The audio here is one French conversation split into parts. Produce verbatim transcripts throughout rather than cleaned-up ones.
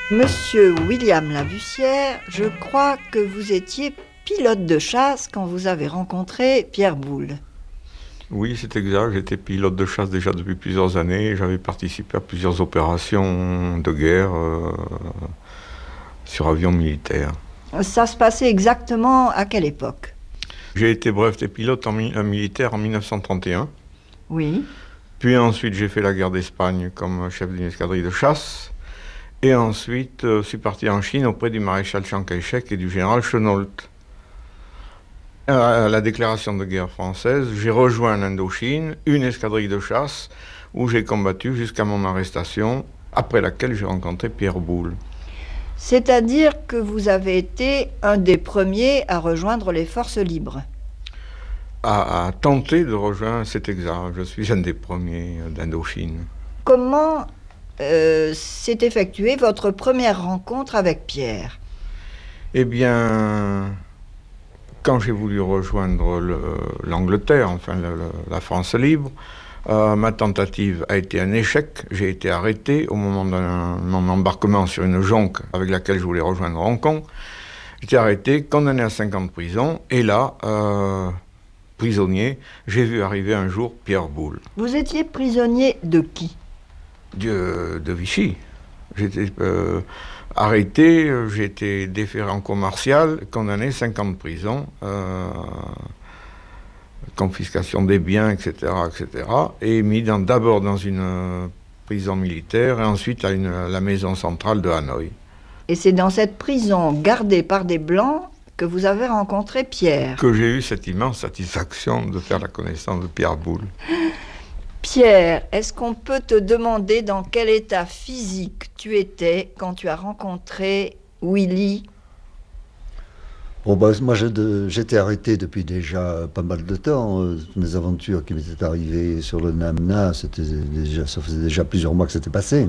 Monsieur William Labussière, je crois que vous étiez pilote de chasse quand vous avez rencontré Pierre Boulle. Oui, c'est exact. J'étais pilote de chasse déjà depuis plusieurs années. J'avais participé à plusieurs opérations de guerre euh, sur avions militaires. Ça se passait exactement à quelle époque? J'ai été breveté pilote en mi- militaire en dix-neuf cent trente et un. Oui. Puis ensuite, j'ai fait la guerre d'Espagne comme chef d'une escadrille de chasse. Et ensuite, euh, je suis parti en Chine auprès du maréchal Chiang Kai-shek et du général Chennault. À la déclaration de guerre française, j'ai rejoint l'Indochine, une escadrille de chasse, où j'ai combattu jusqu'à mon arrestation, après laquelle j'ai rencontré Pierre Boulle. C'est-à-dire que vous avez été un des premiers à rejoindre les forces libres. À, à tenter de rejoindre cet exact. Je suis un des premiers d'Indochine. Comment euh, s'est effectuée votre première rencontre avec Pierre? Eh bien, quand j'ai voulu rejoindre le, l'Angleterre, enfin le, le, la France libre, euh, ma tentative a été un échec. J'ai été arrêté au moment de mon embarquement sur une jonque avec laquelle je voulais rejoindre Hong Kong. J'étais arrêté, condamné à cinq ans de prison, et là, euh, prisonnier, j'ai vu arriver un jour Pierre Boulle. Vous étiez prisonnier de qui? De, de Vichy. J'étais euh, arrêté, j'ai été déféré en cour martiale, condamné cinq ans de prison, euh, confiscation des biens, et cetera, et cetera, et mis dans, d'abord dans une euh, prison militaire et ensuite à, une, à la maison centrale de Hanoï. Et c'est dans cette prison gardée par des Blancs que vous avez rencontré Pierre. Que j'ai eu cette immense satisfaction de faire la connaissance de Pierre Boulle. Pierre, est-ce qu'on peut te demander dans quel état physique tu étais quand tu as rencontré Willy? Bon, bah, moi, j'ai de, j'étais arrêté depuis déjà pas mal de temps. Euh, mes aventures qui m'étaient arrivées sur le Namna, c'était déjà, ça faisait déjà plusieurs mois que c'était passé.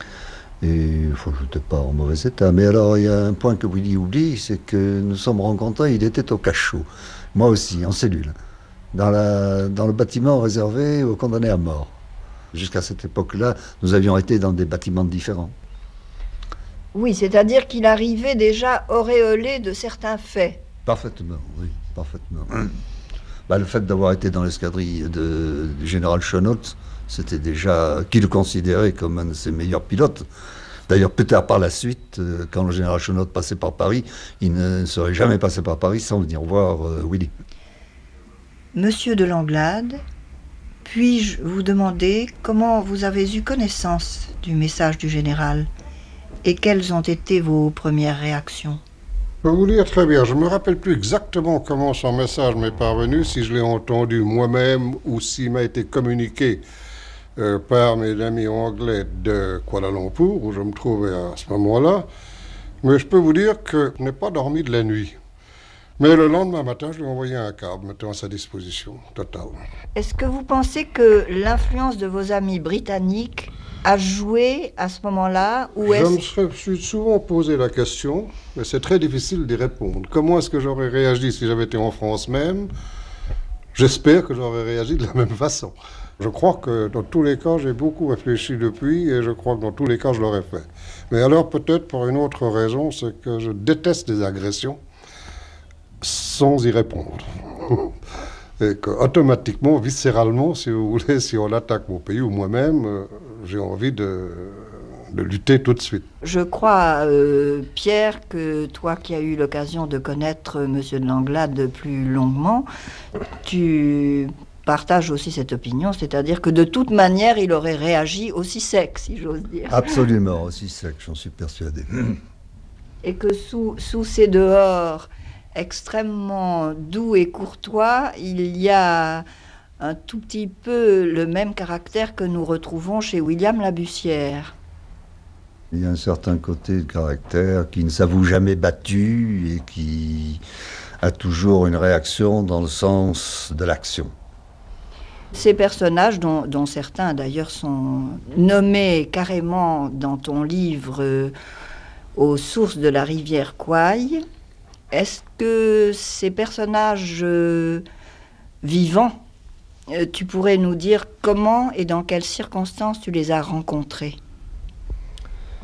Et je n'étais pas en mauvais état. Mais alors, il y a un point que Willy oublie, c'est que nous sommes rencontrés, il était au cachot. Moi aussi, en cellule. Dans, la, dans le bâtiment réservé aux condamnés à mort. Jusqu'à cette époque-là, nous avions été dans des bâtiments différents. Oui, c'est-à-dire qu'il arrivait déjà auréolé de certains faits. Parfaitement, oui, parfaitement. Bah, le fait d'avoir été dans l'escadrille de, du général Chennault, c'était déjà, qui le considérait comme un de ses meilleurs pilotes. D'ailleurs, plus tard par la suite, quand le général Chennault passait par Paris, il ne serait jamais passé par Paris sans venir voir euh, Willy. Monsieur de Langlade, puis-je vous demander comment vous avez eu connaissance du message du général et quelles ont été vos premières réactions? Je peux vous dire très bien, je ne me rappelle plus exactement comment son message m'est parvenu, si je l'ai entendu moi-même ou s'il m'a été communiqué euh, par mes amis anglais de Kuala Lumpur, où je me trouvais à ce moment-là. Mais je peux vous dire que je n'ai pas dormi de la nuit. Mais le lendemain matin, je lui ai envoyé un câble mettant à sa disposition totale. Est-ce que vous pensez que l'influence de vos amis britanniques a joué à ce moment-là ou Je est-ce... me serais- suis souvent posé la question, mais c'est très difficile d'y répondre. Comment est-ce que j'aurais réagi si j'avais été en France même? J'espère que j'aurais réagi de la même façon. Je crois que dans tous les cas, j'ai beaucoup réfléchi depuis et je crois que dans tous les cas, je l'aurais fait. Mais alors peut-être pour une autre raison, c'est que je déteste les agressions sans y répondre. Et que, automatiquement, viscéralement, si vous voulez, si on attaque mon pays ou moi-même, euh, j'ai envie de, de lutter tout de suite. Je crois, euh, Pierre, que toi qui as eu l'occasion de connaître euh, Monsieur de Langlade plus longuement, tu partages aussi cette opinion, c'est-à-dire que de toute manière, il aurait réagi aussi sec, si j'ose dire. Absolument, aussi sec, j'en suis persuadé. Et que sous, sous ces dehors extrêmement doux et courtois, il y a un tout petit peu le même caractère que nous retrouvons chez William Labussière. Il y a un certain côté de caractère qui ne s'avoue jamais battu et qui a toujours une réaction dans le sens de l'action. Ces personnages, dont, dont certains d'ailleurs sont nommés carrément dans ton livre euh, aux sources de la rivière Kwai, est-ce que ces personnages euh, vivants, euh, tu pourrais nous dire comment et dans quelles circonstances tu les as rencontrés?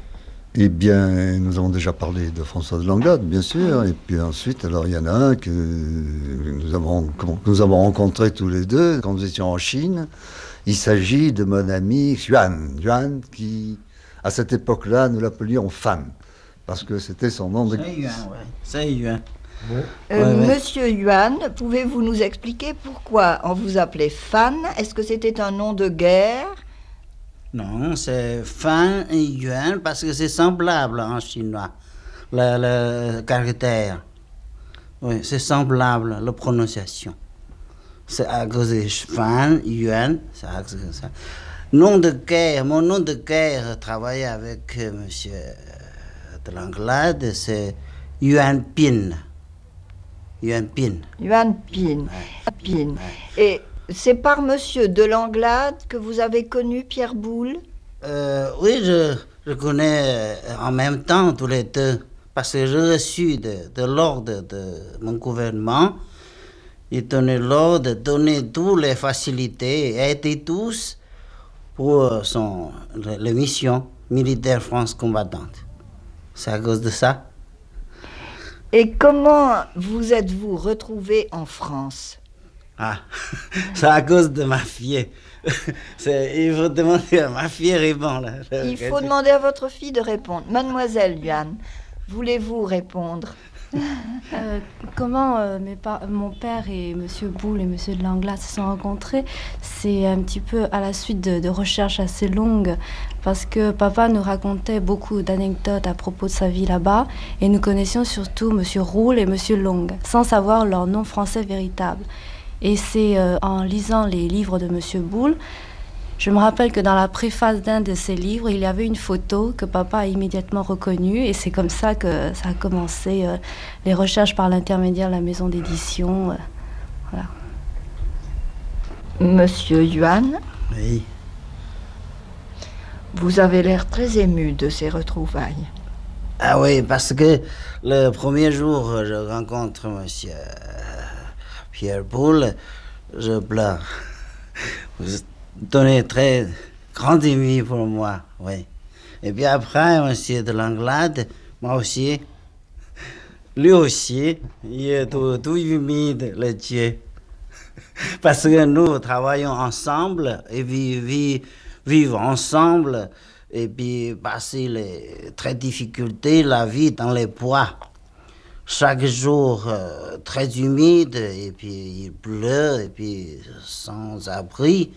Eh bien, nous avons déjà parlé de François de Langlade, bien sûr, et puis ensuite, alors il y en a un que nous avons, que nous avons rencontré tous les deux quand nous étions en Chine. Il s'agit de mon ami Yuan, Yuan qui, à cette époque-là, nous l'appelions Fan, parce que c'était son nom de... C'est Yuan, ouais. C'est Yuan. Euh, Ouais, ouais. Monsieur Yuan, pouvez-vous nous expliquer pourquoi on vous appelait Fan? Est-ce que c'était un nom de guerre? Non, c'est Fan et Yuan parce que c'est semblable en chinois, le, le caractère. Oui, c'est semblable, la prononciation. C'est à cause de Fan, Yuan, c'est à cause de ça. Nom de guerre, mon nom de guerre, travailler avec euh, monsieur euh, de Langlade, c'est Yuan Pin. Yuan Pin. Yuan Pin. Pin. Et c'est par Monsieur de Langlade que vous avez connu Pierre Boulle? Euh, oui, je, je connais euh, en même temps tous les deux, parce que j'ai reçu de, de l'ordre de mon gouvernement. Il donnait l'ordre de donner toutes les facilités et aider tous pour son, la mission militaire France combattante. C'est à cause de ça. Et comment vous êtes-vous retrouvé en France? Ah, c'est à cause de ma fille. C'est, il faut demander à ma fille répond là. Il faut demander à votre fille de répondre. Mademoiselle Yuan, voulez-vous répondre? Euh, comment euh, mes par- mon père et Monsieur Boulle et Monsieur de Langlade se sont rencontrés, c'est un petit peu à la suite de, de recherches assez longues, parce que papa nous racontait beaucoup d'anecdotes à propos de sa vie là-bas, et nous connaissions surtout Monsieur Roule et Monsieur Long, sans savoir leur nom français véritable. Et c'est euh, en lisant les livres de Monsieur Boulle, je me rappelle que dans la préface d'un de ses livres, il y avait une photo que papa a immédiatement reconnue, et c'est comme ça que ça a commencé, euh, les recherches par l'intermédiaire de la maison d'édition. Euh, voilà. Monsieur Yuan, Oui. vous avez l'air très ému de ces retrouvailles. Ah oui, parce que le premier jour je rencontre Monsieur Pierre Boulle, je pleure. Vous donnez très grande ému pour moi, oui. Et puis après, Monsieur de Langlade, moi aussi, lui aussi, il est tout, tout humide, le Dieu. Parce que nous travaillons ensemble et vi- vi- vivre ensemble et puis passer les très difficultés, la vie dans les bois. Chaque jour euh, très humide et puis il pleut et puis sans abri.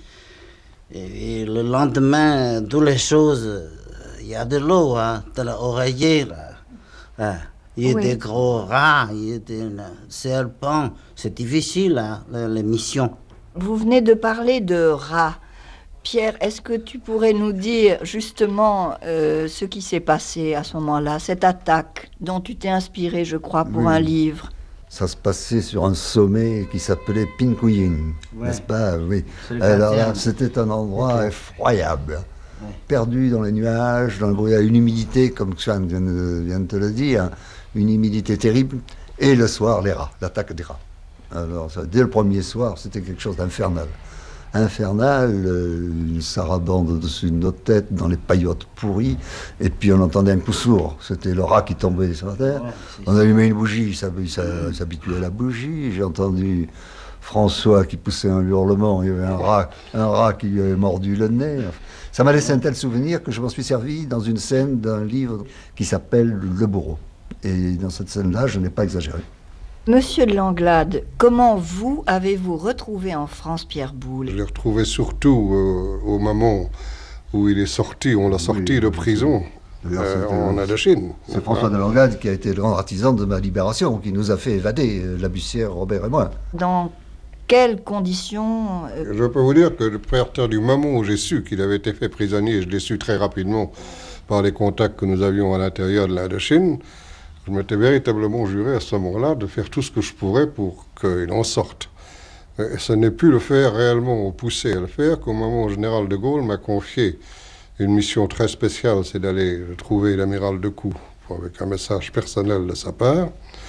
Et, et le lendemain, toutes les choses, il y a de l'eau hein, dans l'oreiller. Là. Hein. Il y a Oui. des gros rats, il y a des serpents. C'est difficile, hein, la- les missions. Vous venez de parler de rats. Pierre, est-ce que tu pourrais nous dire justement euh, ce qui s'est passé à ce moment-là, cette attaque dont tu t'es inspiré, je crois, pour Oui. un livre? Ça se passait sur un sommet qui s'appelait Pinkuyin, Ouais. n'est-ce pas? Oui. C'est le Alors là, quartier. c'était un endroit effroyable, Ouais. perdu dans les nuages, dans le brouillard, une humidité, comme Xuan vient de, vient de te le dire, une humidité terrible, et le soir, les rats, l'attaque des rats. Alors, ça, dès le premier soir, c'était quelque chose d'infernal. Infernal, euh, une sarabande au-dessus de notre tête, dans les paillotes pourries, et puis on entendait un coup sourd, c'était le rat qui tombait sur la terre. Ouais, c'est On allumait une bougie, il s'hab- il s'a- il s'habituait à la bougie. J'ai entendu François qui poussait un hurlement, il y avait un rat, un rat qui lui avait mordu le nez. Ça m'a laissé un tel souvenir que je m'en suis servi dans une scène d'un livre qui s'appelle Le Bourreau. Et dans cette scène-là, je n'ai pas exagéré. Monsieur de Langlade, comment vous avez-vous retrouvé en France Pierre Je Boulle? l'ai retrouvé surtout euh, au moment où il est sorti, on l'a sorti Oui, de oui, prison D'ailleurs, euh, c'était- en Indochine. C'est François de Langlade qui a été le grand artisan de ma libération, qui nous a fait évader, euh, la Bussière, Robert et moi. Dans quelles conditions euh, Je peux vous dire que à partir du moment où j'ai su qu'il avait été fait prisonnier, et je l'ai su très rapidement par les contacts que nous avions à l'intérieur de l'Indochine, je m'étais véritablement juré à ce moment-là de faire tout ce que je pourrais pour qu'il en sorte. Et ce n'est plus le faire réellement, poussé à le faire, qu'au moment où le général de Gaulle m'a confié une mission très spéciale, c'est d'aller trouver l'amiral de Coux avec un message personnel de sa part.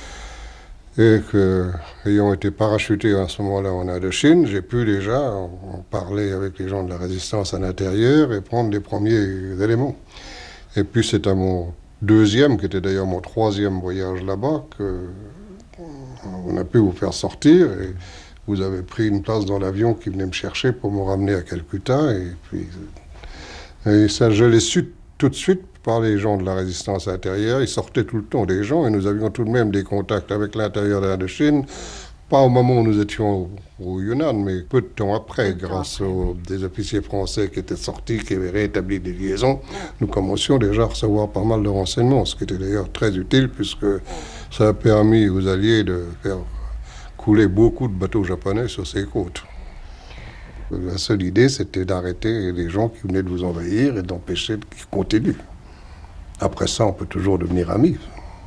Et que, ayant été parachuté à ce moment-là en Indochine, j'ai pu déjà en parler avec les gens de la résistance à l'intérieur et prendre les premiers éléments. Et puis c'est à mon deuxième, qui était d'ailleurs mon troisième voyage là-bas, qu'on a pu vous faire sortir. Et vous avez pris une place dans l'avion qui venait me chercher pour me ramener à Calcutta. Et puis, et ça, je l'ai su tout de suite par les gens de la résistance intérieure. Ils sortaient tout le temps des gens et nous avions tout de même des contacts avec l'intérieur de l'Indochine. Pas au moment où nous étions au, au Yunnan, mais peu de temps après, peu grâce après. aux des officiers français qui étaient sortis, qui avaient rétabli des liaisons. Nous commencions déjà à recevoir pas mal de renseignements, ce qui était d'ailleurs très utile puisque ça a permis aux Alliés de faire couler beaucoup de bateaux japonais sur ces côtes. La seule idée, c'était d'arrêter les gens qui venaient de vous envahir et d'empêcher qu'ils continuent. Après ça, on peut toujours devenir amis.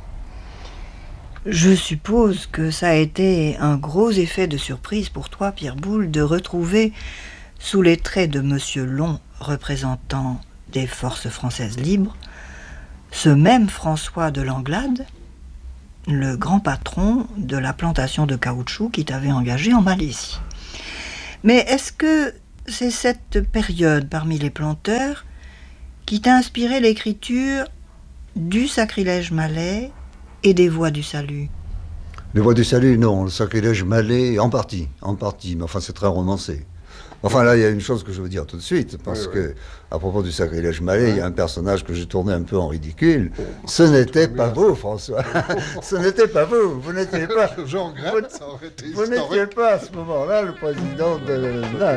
Je suppose que ça a été un gros effet de surprise pour toi, Pierre Boulle, de retrouver sous les traits de Monsieur Long, représentant des forces françaises libres, ce même François de Langlade, le grand patron de la plantation de caoutchouc qui t'avait engagé en Malaisie. Mais est-ce que c'est cette période parmi les planteurs qui t'a inspiré l'écriture du Sacrilège malais et des Voix du salut? Les Voix du salut, non. Le Sacrilège malais, en partie, en partie. Mais enfin, c'est très romancé. Enfin, là, il y a une chose que je veux dire tout de suite, parce oui, oui. que, à propos du Sacrilège malais, il oui. y a un personnage que j'ai tourné un peu en ridicule. Ce n'était pas vous, François. Ce n'était pas vous. Vous n'étiez pas. Je regrette, ça aurait été Vous n'étiez pas à ce moment-là le président de. Là,